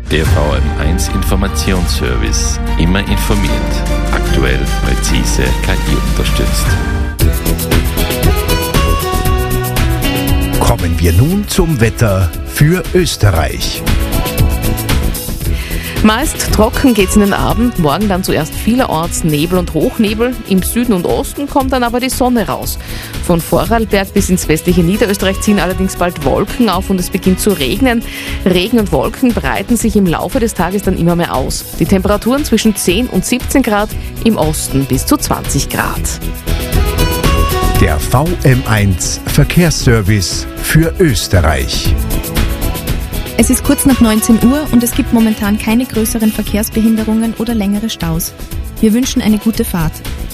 Der VM1 Informationsservice. Immer informiert. Aktuell, präzise, KI unterstützt. Kommen wir nun zum Wetter für Österreich. Meist trocken geht's in den Abend, morgen dann zuerst vielerorts Nebel und Hochnebel. Im Süden und Osten kommt dann aber die Sonne raus. Von Vorarlberg bis ins westliche Niederösterreich ziehen allerdings bald Wolken auf und es beginnt zu regnen. Regen und Wolken breiten sich im Laufe des Tages dann immer mehr aus. Die Temperaturen zwischen 10 und 17 Grad, im Osten bis zu 20 Grad. Der VM1 Verkehrsservice für Österreich. Es ist kurz nach 19 Uhr und es gibt momentan keine größeren Verkehrsbehinderungen oder längere Staus. Wir wünschen eine gute Fahrt.